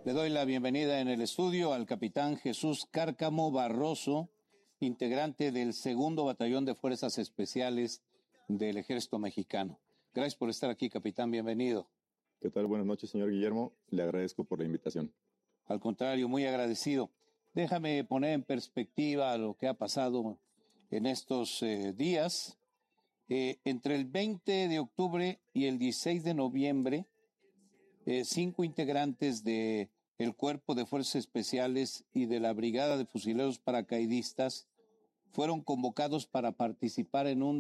Le doy la bienvenida en el estudio al capitán Jesús Cárcamo Barroso, integrante del 2º Batallón de Fuerzas Especiales del Ejército Mexicano. Gracias por estar aquí, capitán. Bienvenido. ¿Qué tal? Buenas noches, señor Guillermo. Le agradezco por la invitación. Al contrario, muy agradecido. Déjame poner en perspectiva lo que ha pasado en estos días. Entre el 20 de octubre y el 16 de noviembre, 5 integrantes del Cuerpo de Fuerzas Especiales y de la Brigada de Fusileros Paracaidistas fueron convocados para participar en un